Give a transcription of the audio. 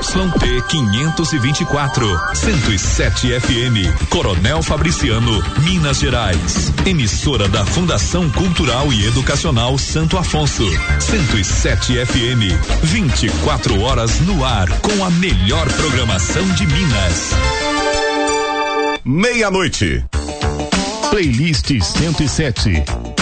ZYT 524, 107 FM, Coronel Fabriciano, Minas Gerais. Emissora da Fundação Cultural e Educacional Santo Afonso, 107 FM, 24 horas no ar com a melhor programação de Minas. Meia-noite. Playlist 107.